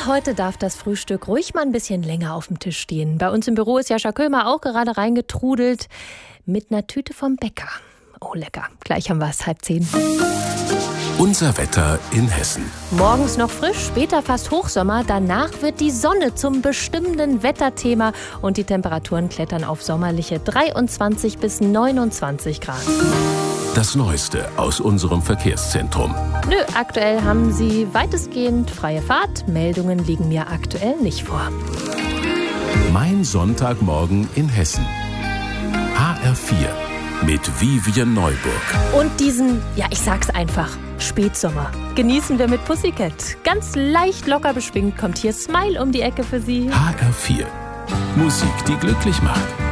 heute darf das Frühstück ruhig mal ein bisschen länger auf dem Tisch stehen. Bei uns im Büro ist Jascha Köhmer auch gerade reingetrudelt mit einer Tüte vom Bäcker. Oh, lecker. Gleich haben wir es, 9:30. Unser Wetter in Hessen. Morgens noch frisch, später fast Hochsommer. Danach wird die Sonne zum bestimmenden Wetterthema und die Temperaturen klettern auf sommerliche 23 bis 29 Grad. Das Neueste aus unserem Verkehrszentrum. Nö, aktuell haben Sie weitestgehend freie Fahrt. Meldungen liegen mir aktuell nicht vor. Mein Sonntagmorgen in Hessen. HR4 mit Vivian Neuburg. Und diesen, ja, ich sag's einfach, Spätsommer genießen wir mit Pussycat. Ganz leicht locker beschwingt kommt hier Smile um die Ecke für Sie. HR4. Musik, die glücklich macht.